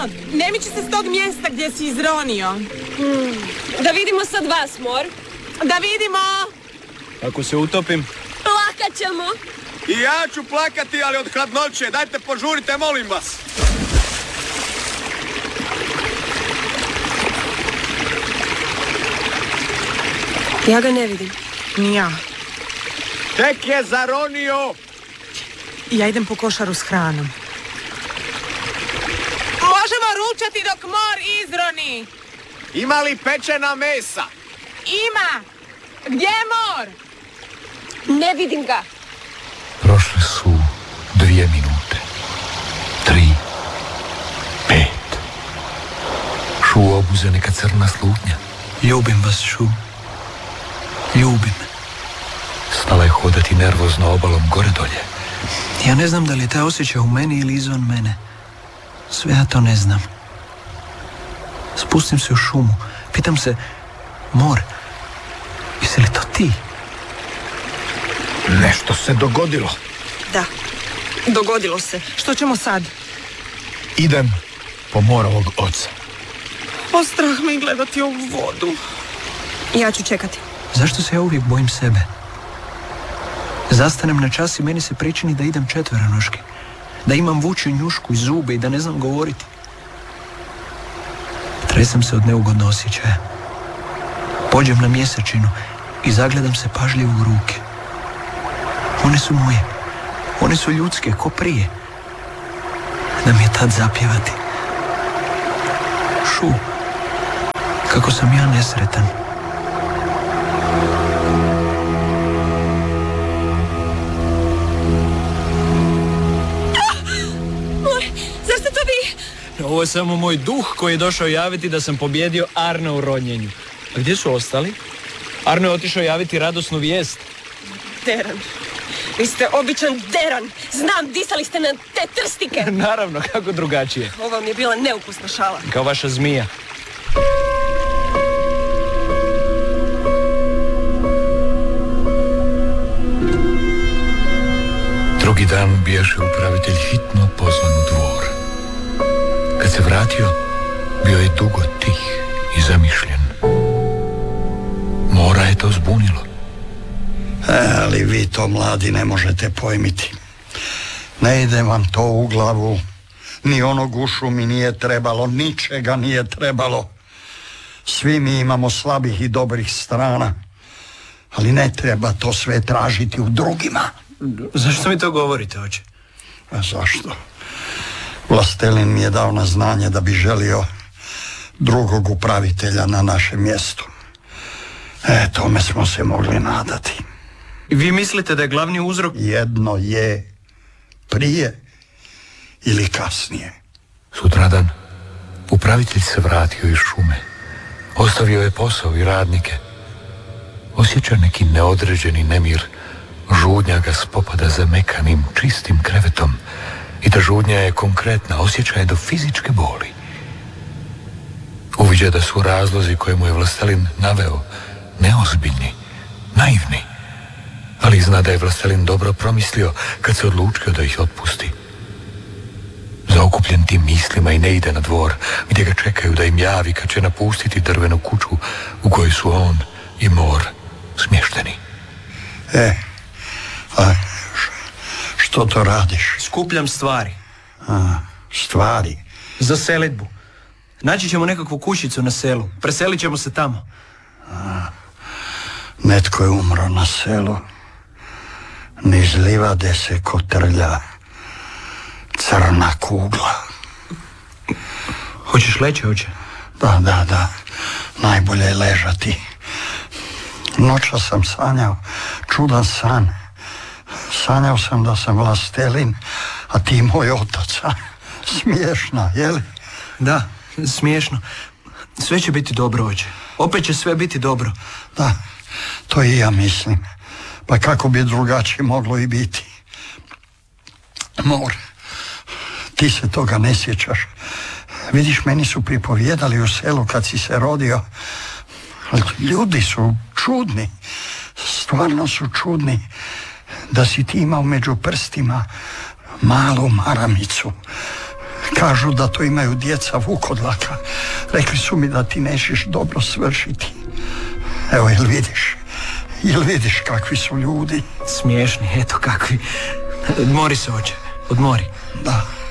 ne miči se s tog mjesta gdje si izronio. Da vidimo sad vas, Mor. Da vidimo! Ako se utopim? Plakat ćemo. I ja ću plakati, ali od hladnoće. Dajte, požurite, molim vas. Ja ga ne vidim. Ni ja. Tek je zaronio. Ja idem po košaru s hranom. Možemo ručati dok Mor izroni. Ima li pečena mesa? Ima! Gdje je Mor? Ne vidim ga. Prošle su 2 minute. 3. 5. Šu obuze neka crna slutnja. Ljubim vas, Šu. Ljubim. Stala je hodati nervozno obalom gore dolje. Ja ne znam da li je taj osjećaj u meni ili izvan mene. Sve ja to ne znam. Spustim se u šumu. Pitam se, Mor, jesi li to ti? Nešto se dogodilo. Da, dogodilo se. Što ćemo sad? Idem po Morovog oca. Strah me gledati ovu vodu. Ja ću čekati. Zašto se ja uvijek bojim sebe? Zastanem na čas i meni se pričini da idem četveronoški. Da imam vučju njušku i zube i da ne znam govoriti. Tresem se od neugodnog osjećaja. Pođem na mjesečinu i zagledam se pažljivo u ruke. One su moje. One su ljudske, ko prije. Da mi je tad zapjevati. Šu, kako sam ja nesretan. Zar ste to vi? Ovo je samo moj duh koji je došao javiti da sam pobjedio Arna u ronjenju. A gdje su ostali? Arno je otišao javiti radosnu vijest. Deran. Vi ste običan deran. Znam, disali ste na te trstike. Naravno, kako drugačije. Ovo mi je bila neukusna šala. Kao vaša zmija. Drugi dan biješe upravitelj hitno pozvan u dvor. Kad se vratio, bio je dugo tih i zamišljen. Mora je to zbunilo. Ali vi to, mladi, ne možete pojmiti. Ne ide vam to u glavu. Ni onog ušu mi nije trebalo, ničega nije trebalo. Svi mi imamo slabih i dobrih strana. Ali ne treba to sve tražiti u drugima. Zašto mi to govorite, oče? A zašto? Vlastelin mi je dao na znanje da bi želio drugog upravitelja na našem mjestu. Tome smo se mogli nadati. I vi mislite da je glavni uzrok... Jedno je prije ili kasnije. Sutradan upravitelj se vratio iz šume. Ostavio je posao i radnike. Osjeća neki neodređeni nemir. Žudnja ga spopada za mekanim, čistim krevetom. I ta žudnja je konkretna, osjeća je do fizičke boli. Uviđa da su razlozi koje mu je Vlastelin naveo neozbiljni, naivni. Ali zna da je Vlastelin dobro promislio kad se odlučio da ih otpusti. Zaokupljen tim mislima i ne ide na dvor, gdje ga čekaju da im javi kad će napustiti drvenu kuću u kojoj su on i Mor smješteni. A što to radiš? Skupljam stvari. Stvari? Za selidbu. Naći ćemo nekakvu kućicu na selu. Preselit ćemo se tamo. Netko je umro na selu. Niz livade se kotrlja crna kugla. Hoćeš leći, oče? Da. Najbolje je ležati. Noćas sam sanjao čudan san. Sanjao sam da sam Vlastelin, a ti moj otac. Smiješna, je li? Da, smiješno. Sve će biti dobro, oče. Opet će sve biti dobro. Da, to i ja mislim. Pa kako bi drugačije moglo i biti? Mor, ti se toga ne sjećaš. Vidiš, meni su pripovjedali u selu kad si se rodio. Ljudi su čudni. Stvarno su čudni. Da si ti imao među prstima malu maramicu. Kažu da to imaju djeca vukodlaka. Rekli su mi da ti nećeš dobro svršiti. Evo, jel vidiš kakvi su ljudi? Smiješni, eto kakvi. Odmori se, oče, odmori. Da.